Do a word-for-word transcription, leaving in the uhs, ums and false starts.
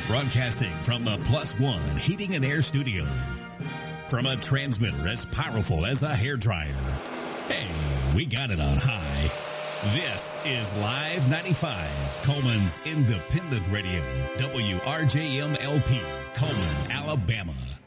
Broadcasting from the Plus One Heating and Air Studio. From a transmitter as powerful as a hairdryer. Hey, we got it on high. This is Live ninety-five, Coleman's independent radio. W R J M L P, Coleman, Alabama.